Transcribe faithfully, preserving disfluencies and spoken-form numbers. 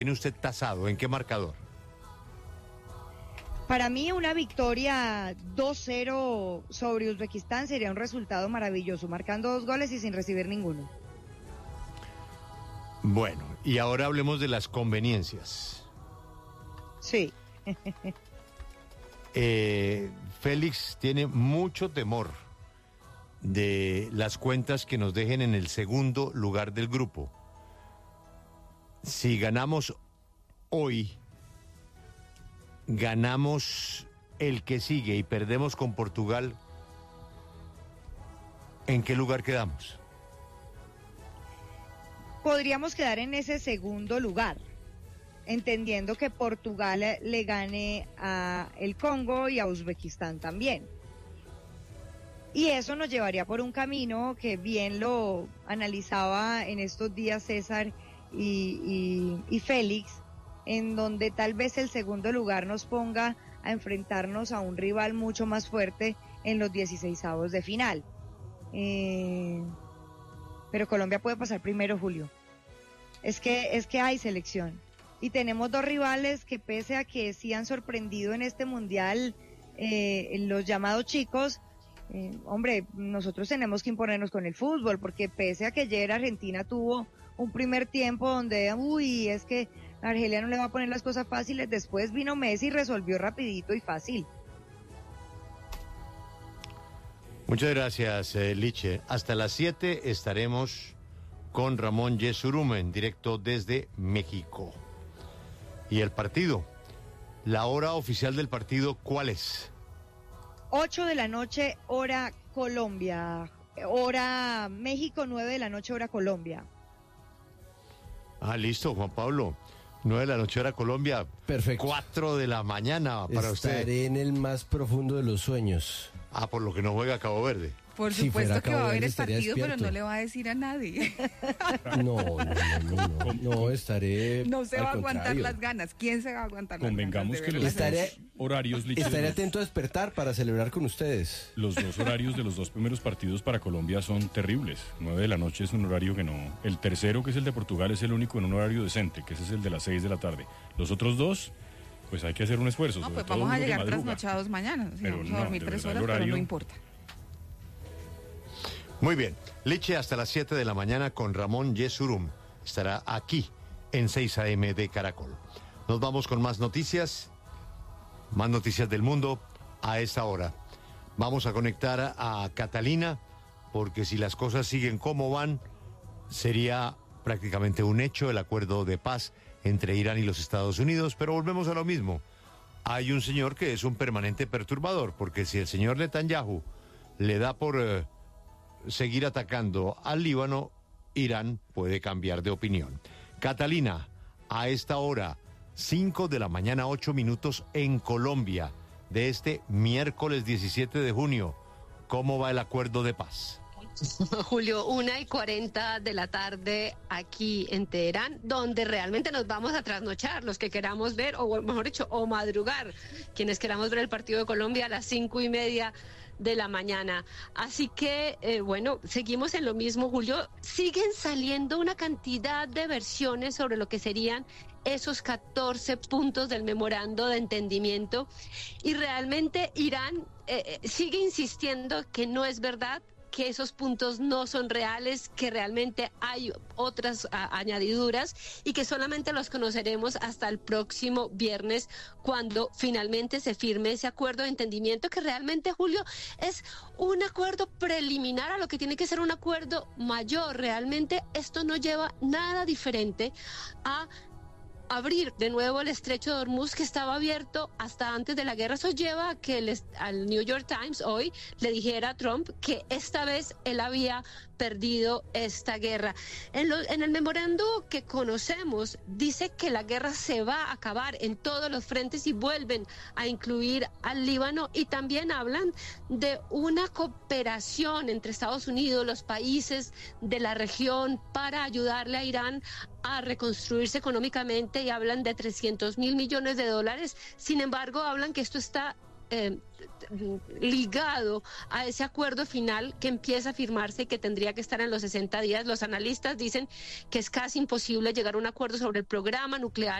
¿Tiene usted tasado? ¿En qué marcador? Para mí una victoria dos cero sobre Uzbekistán sería un resultado maravilloso, marcando dos goles y sin recibir ninguno. Bueno, y ahora hablemos de las conveniencias. Sí. eh, Félix tiene mucho temor de las cuentas que nos dejen en el segundo lugar del grupo. Si ganamos hoy, ganamos el que sigue y perdemos con Portugal, ¿en qué lugar quedamos? Podríamos quedar en ese segundo lugar, entendiendo que Portugal le gane a el Congo y a Uzbekistán también. Y eso nos llevaría por un camino que bien lo analizaba en estos días César y, y, y Félix, en donde tal vez el segundo lugar nos ponga a enfrentarnos a un rival mucho más fuerte en los dieciseisavos de final. Eh, pero Colombia puede pasar primero, Julio. Es que, es que hay selección. Y tenemos dos rivales que, pese a que sí han sorprendido en este mundial, eh, los llamados chicos, eh, hombre, nosotros tenemos que imponernos con el fútbol, porque pese a que ayer Argentina tuvo un primer tiempo donde, uy, es que Argelia no le va a poner las cosas fáciles, después vino Messi y resolvió rapidito y fácil. Muchas gracias, eh, Liche. Hasta las siete estaremos con Ramón Yesurum en directo desde México. ¿Y el partido? ¿La hora oficial del partido cuál es? ocho de la noche, hora Colombia. Hora México, nueve de la noche, hora Colombia. Ah, listo, Juan Pablo. nueve de la noche, hora Colombia. Perfecto. cuatro de la mañana para Estaré usted. Estaré en el más profundo de los sueños. Ah, por lo que no juega Cabo Verde. Por Si supuesto que va a haber el partido, despierto. pero no le va a decir a nadie. No, no, no, no, no, estaré. No se al va a aguantar contrario. las ganas. ¿Quién se va a aguantar las Convengamos ganas? que los Estaré- horarios Liche, Estaré de los- atento a despertar para celebrar con ustedes. Los dos horarios de los dos primeros partidos para Colombia son terribles. nueve de la noche es un horario que no... El tercero, que es el de Portugal, es el único en un horario decente, que ese es el de las seis de la tarde. Los otros dos, pues hay que hacer un esfuerzo. No, sobre pues todo vamos a uno que llegar madruga. trasnochados mañana. Sí, Pero vamos no, a dormir de tres verdad, horas, el pero horario- no importa. Muy bien. Liche hasta las siete de la mañana con Ramón Yesurum. Estará aquí en seis a eme de Caracol. Nos vamos con más noticias. Más noticias del mundo a esta hora. Vamos a conectar a Catalina, porque si las cosas siguen como van, sería prácticamente un hecho el acuerdo de paz entre Irán y los Estados Unidos, pero volvemos a lo mismo. Hay un señor que es un permanente perturbador, porque si el señor Netanyahu le da por eh, seguir atacando al Líbano, Irán puede cambiar de opinión. Catalina, a esta hora, cinco de la mañana, ocho minutos en Colombia, de este miércoles diecisiete de junio, ¿cómo va el acuerdo de paz? Julio, una y cuarenta de la tarde aquí en Teherán, donde realmente nos vamos a trasnochar los que queramos ver, o mejor dicho, o madrugar, quienes queramos ver el partido de Colombia a las cinco y media de la mañana. Así que, eh, bueno, seguimos en lo mismo, Julio. Siguen saliendo una cantidad de versiones sobre lo que serían esos catorce puntos del memorando de entendimiento, y realmente Irán eh, sigue insistiendo que no es verdad, que esos puntos no son reales, que realmente hay otras a, añadiduras y que solamente los conoceremos hasta el próximo viernes, cuando finalmente se firme ese acuerdo de entendimiento, que realmente, Julio, es un acuerdo preliminar a lo que tiene que ser un acuerdo mayor. Realmente esto no lleva nada diferente a abrir de nuevo el estrecho de Hormuz, que estaba abierto hasta antes de la guerra. Eso lleva a que el, al New York Times hoy le dijera a Trump que esta vez él había perdido esta guerra. En, lo, en el memorando que conocemos dice que la guerra se va a acabar en todos los frentes y vuelven a incluir al Líbano, y también hablan de una cooperación entre Estados Unidos, los países de la región, para ayudarle a Irán a reconstruirse económicamente, y hablan de trescientos mil millones de dólares. Sin embargo, hablan que esto está eh, ligado a ese acuerdo final que empieza a firmarse y que tendría que estar en los sesenta días. Los analistas dicen que es casi imposible llegar a un acuerdo sobre el programa nuclear